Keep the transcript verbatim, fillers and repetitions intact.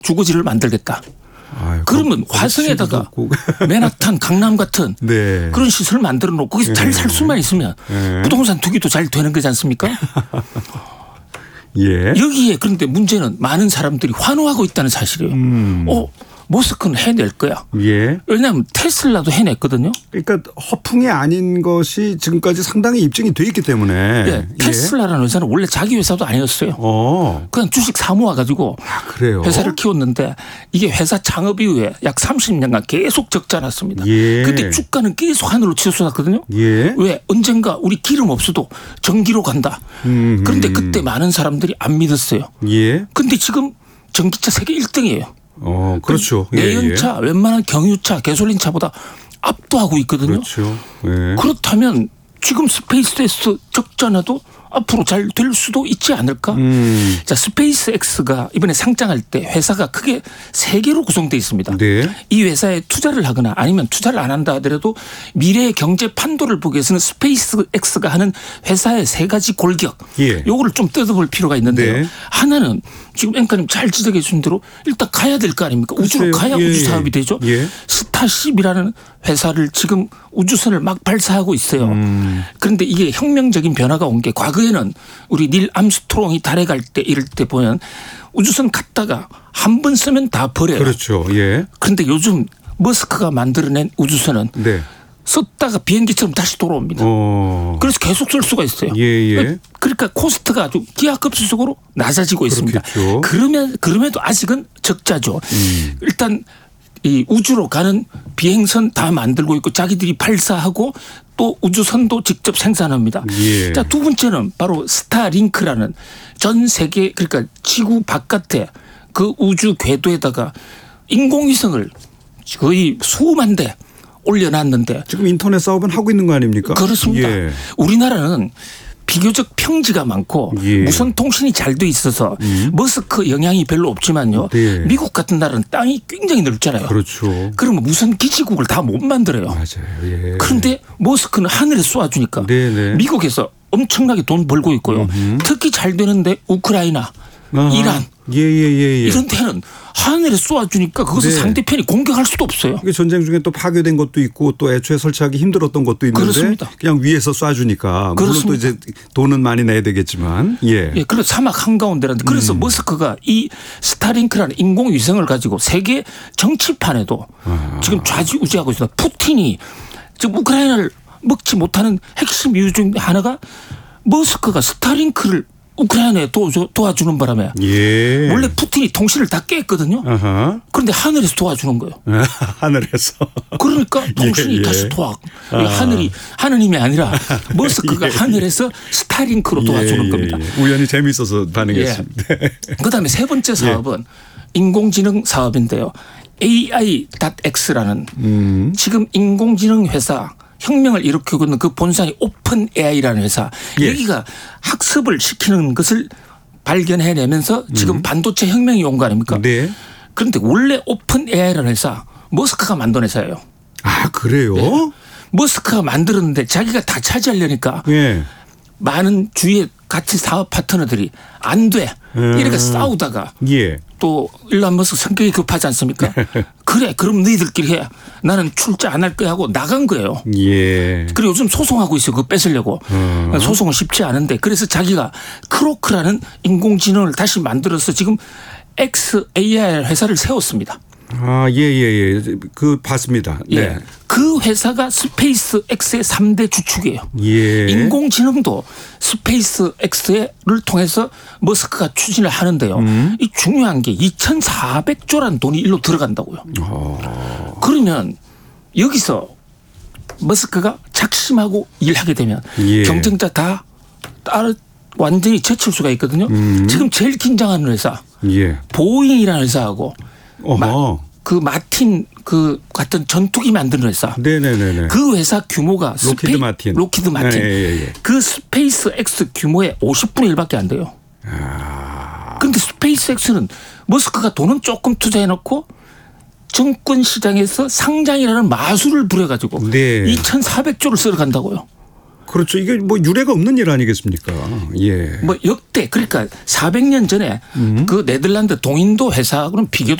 주거지를 만들겠다. 아유, 그러면 거, 화성에다가 맨하탄, 강남 같은 네. 그런 시설을 만들어 놓고 거기서 네. 잘 살 수만 있으면 네. 부동산 투기도 잘 되는 거지 않습니까? 예. 여기에 그런데 문제는 많은 사람들이 환호하고 있다는 사실이에요. 음. 어, 머스크는 해낼 거야. 예. 왜냐하면 테슬라도 해냈거든요. 그러니까 허풍이 아닌 것이 지금까지 상당히 입증이 돼 있기 때문에. 예. 테슬라라는 회사는 원래 자기 회사도 아니었어요. 어. 그냥 주식 사모아가지고 아, 그래요? 회사를 키웠는데 이게 회사 창업 이후에 약 삼십 년간 계속 적자 났습니다. 예. 그때 주가는 계속 하늘로 치솟았거든요. 예. 왜? 언젠가 우리 기름 없어도 전기로 간다. 음흠. 그런데 그때 많은 사람들이 안 믿었어요. 예. 그런데 지금 전기차 세계 일 등이에요. 어, 그렇죠. 그 내연차, 예, 예. 웬만한 경유차, 가솔린차보다 압도하고 있거든요. 그렇죠. 예. 그렇다면 지금 스페이스X 적자나도 앞으로 잘 될 수도 있지 않을까? 음. 자, 스페이스X가 이번에 상장할 때 회사가 크게 세 개로 구성되어 있습니다. 네. 이 회사에 투자를 하거나 아니면 투자를 안 한다 하더라도 미래의 경제 판도를 보기 위해서는 스페이스X가 하는 회사의 세 가지 골격. 예. 요거를 좀 뜯어볼 필요가 있는데요. 네. 하나는 지금 앵커님 잘 지적해 준 대로 일단 가야 될 거 아닙니까? 글쎄요. 우주로 가야 예. 우주 사업이 되죠. 예. 스타쉽이라는 회사를 지금 우주선을 막 발사하고 있어요. 음. 그런데 이게 혁명적인 변화가 온 게 과거에는 우리 닐 암스트롱이 달에 갈 때 이럴 때 보면 우주선 갔다가 한 번 쓰면 다 버려요. 그렇죠. 예. 그런데 요즘 머스크가 만들어낸 우주선은 네. 썼다가 비행기처럼 다시 돌아옵니다. 어. 그래서 계속 쓸 수가 있어요. 예, 예. 그러니까 코스트가 아주 기하급수적으로 낮아지고 있습니다. 그렇겠죠. 그러면 그럼에도 아직은 적자죠. 음. 일단 이 우주로 가는 비행선 다 만들고 있고 자기들이 발사하고 또 우주선도 직접 생산합니다. 예. 자, 두 번째는 바로 스타링크라는 전 세계 그러니까 지구 바깥에 그 우주 궤도에다가 인공위성을 거의 수만 대 올려놨는데 지금 인터넷 사업은 하고 있는 거 아닙니까? 그렇습니다. 예. 우리나라는 비교적 평지가 많고 예. 무선 통신이 잘 돼 있어서 음. 머스크 영향이 별로 없지만요. 네. 미국 같은 나라는 땅이 굉장히 넓잖아요. 그렇죠. 그러면 무선 기지국을 다 못 만들어요. 맞아요. 예. 그런데 머스크는 하늘에 쏘아주니까 네네. 미국에서 엄청나게 돈 벌고 있고요. 음흠. 특히 잘 되는데 우크라이나, 아하. 이란 예, 예, 예, 예. 이런 데는 하늘에 쏘아주니까 그것을 네. 상대편이 공격할 수도 없어요. 전쟁 중에 또 파괴된 것도 있고 또 애초에 설치하기 힘들었던 것도 있는데 그렇습니다. 그냥 위에서 쏴주니까 물론 또 이제 돈은 많이 내야 되겠지만 예. 예, 그래서 사막 한가운데라는데 그래서 음. 머스크가 이 스타링크라는 인공위성을 가지고 세계 정치판에도 아. 지금 좌지우지하고 있습니다. 푸틴이 지금 우크라이나를 먹지 못하는 핵심 이유 중 하나가 머스크가 스타링크를 우크라이나에 도와주, 도와주는 바람에 예. 원래 푸틴이 통신을 다 깼거든요. 아하. 그런데 하늘에서 도와주는 거예요. 하늘에서. 그러니까 통신이 예, 예. 다시 도와. 아. 하늘이 하느님이 아니라 머스크가 예. 하늘에서 스타링크로 도와주는 예, 예, 겁니다. 예. 우연히 재미있어서 반응했습니다. 예. 그다음에 세 번째 사업은 예. 인공지능 사업인데요. 에이아이.X라는 음. 지금 인공지능 회사 혁명을 일으키고 있는 그 본산이 오픈 에이아이라는 회사. 예. 여기가 학습을 시키는 것을 발견해내면서 지금 음. 반도체 혁명이 온 거 아닙니까? 네. 그런데 원래 오픈 에이아이라는 회사 머스크가 만든 회사예요. 아 그래요? 네. 머스크가 만들었는데 자기가 다 차지하려니까 예. 많은 주위의 같이 사업 파트너들이 안 돼. 음. 이렇게 싸우다가 예. 또 일론 머스크 성격이 급하지 않습니까? 그래 그럼 너희들끼리 해. 나는 출자 안 할 거야 하고 나간 거예요. 예. 그리고 요즘 소송하고 있어요. 그거 뺏으려고. 어. 소송은 쉽지 않은데 그래서 자기가 크로크라는 인공지능을 다시 만들어서 지금 엑스에이아이 회사를 세웠습니다. 아, 예, 예, 예. 그 봤습니다. 네. 예. 그 회사가 스페이스 X의 삼 대 주축이에요. 예. 인공지능도 스페이스 X를 통해서 머스크가 추진을 하는데요. 음. 이 중요한 게 이천사백 조라는 돈이 일로 들어간다고요. 어. 그러면 여기서 머스크가 작심하고 일하게 되면 예. 경쟁자 다 따로 완전히 제칠 수가 있거든요. 음. 지금 제일 긴장하는 회사 예. 보잉이라는 회사하고 마, 그 마틴 그 같은 전투기 만드는 회사. 네네네. 그 회사 규모가 로키드 스페이, 마틴. 로키드 마틴. 예, 예, 예. 그 스페이스 X 규모의 오십분의 일밖에 안 돼요. 아. 그런데 스페이스 X는 머스크가 돈은 조금 투자해놓고 정권 시장에서 상장이라는 마술을 부려가지고 네. 이천사백 조를 쓸어간다고요. 그렇죠. 이게 뭐 유례가 없는 일 아니겠습니까? 예. 뭐 역대 그러니까 사백 년 전에 음. 그 네덜란드 동인도 회사하고는 비교도